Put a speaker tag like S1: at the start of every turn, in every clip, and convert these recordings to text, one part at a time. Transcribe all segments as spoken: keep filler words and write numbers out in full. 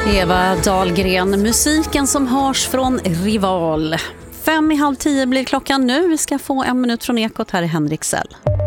S1: Eva Dahlgren, musiken som hörs från Rival. Fem i halv tio blir klockan nu. Vi ska få en minut från Ekot. Här i Henrik Sell.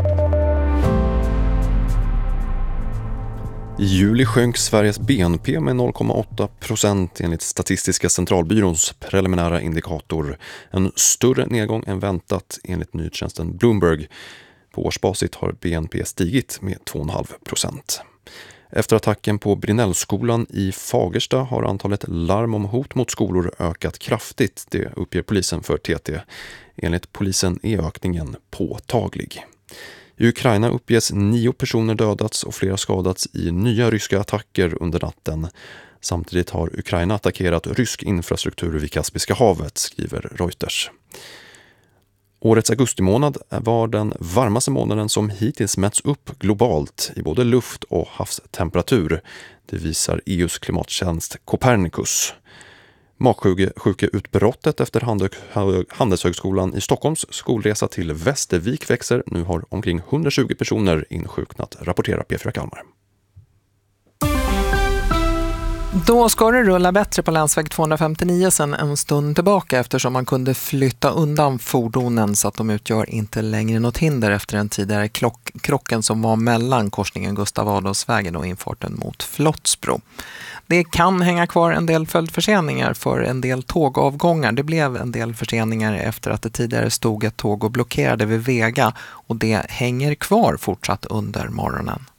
S2: I juli sjönk Sveriges B N P med noll komma åtta procent enligt Statistiska centralbyråns preliminära indikator. En större nedgång än väntat enligt nyhetstjänsten Bloomberg. På årsbasit har B N P stigit med två komma fem procent. Efter attacken på Brinnellskolan i Fagersta har antalet larm om hot mot skolor ökat kraftigt, det uppger polisen för T T. Enligt polisen är ökningen påtaglig. I Ukraina uppges nio personer dödats och flera skadats i nya ryska attacker under natten. Samtidigt har Ukraina attackerat rysk infrastruktur vid Kaspiska havet, skriver Reuters. Årets augustimånad var den varmaste månaden som hittills mätts upp globalt i både luft- och havstemperatur. Det visar E U:s klimattjänst Copernicus. Magsjukeutbrottet efter Handelshögskolan i Stockholms skolresa till Västervik växer. Nu har omkring hundratjugo personer insjuknat, rapporterar P fyra Kalmar.
S3: Då ska det rulla bättre på länsväg tvåhundrafemtionio sedan en stund tillbaka eftersom man kunde flytta undan fordonen så att de utgör inte längre något hinder efter den tidigare klock- krocken som var mellan korsningen Gustav Adolfsvägen och infarten mot Flottsbro. Det kan hänga kvar en del följdförseningar för en del tågavgångar. Det blev en del förseningar efter att det tidigare stod ett tåg och blockerade vid Vega och det hänger kvar fortsatt under morgonen.